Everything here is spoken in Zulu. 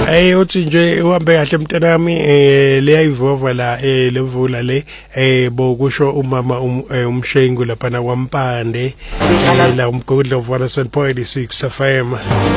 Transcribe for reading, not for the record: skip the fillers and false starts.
Uthi nje uhambe kahle mntanami leyayivova la lemvula le bokusho umama umshengu lapha kwaMpande la umgodlo of 1.6 FM